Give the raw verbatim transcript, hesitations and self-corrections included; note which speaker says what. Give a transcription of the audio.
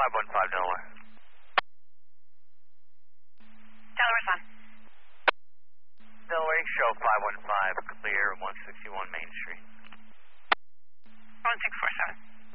Speaker 1: five one five Delaware.
Speaker 2: Delaware Sun.
Speaker 1: Delaware, show five one five, clear, one sixty-one Main Street.
Speaker 2: one six four seven.